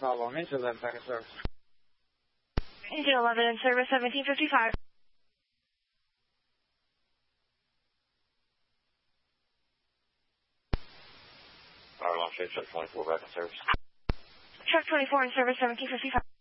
problem. Engine 11 back in service. Engine 11 in service, 1755. Power launch, truck 24 back in service. Truck 24 in service, 1755.